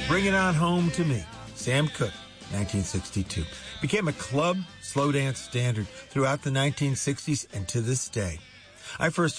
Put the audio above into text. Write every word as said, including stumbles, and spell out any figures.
Bring It On Home to Me, Sam Cooke, nineteen sixty-two. Became a club slow dance standard throughout the nineteen sixties and to this day. I first